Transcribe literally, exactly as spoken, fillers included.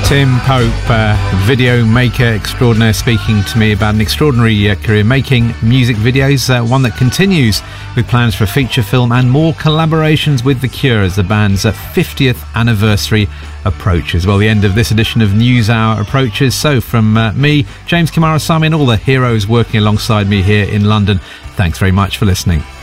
Tim Pope, uh, video maker extraordinaire, speaking to me about an extraordinary uh, career making music videos, uh, one that continues with plans for a feature film and more collaborations with The Cure as the band's uh, fiftieth anniversary approaches. Well, the end of this edition of News Hour approaches. So from uh, me, James Kamarasamy, and all the heroes working alongside me here in London, thanks very much for listening.